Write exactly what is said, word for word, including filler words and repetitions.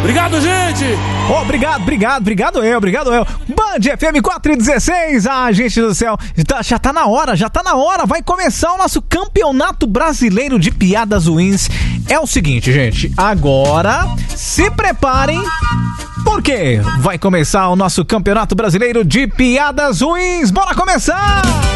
Obrigado, gente! Obrigado, obrigado, obrigado eu, obrigado eu. Band F M quatro e dezesseis, ah, gente do céu, já, já tá na hora, já tá na hora, vai começar o nosso Campeonato Brasileiro de Piadas Ruins. É o seguinte, gente, agora se preparem, porque vai começar o nosso Campeonato Brasileiro de Piadas Ruins. Bora começar!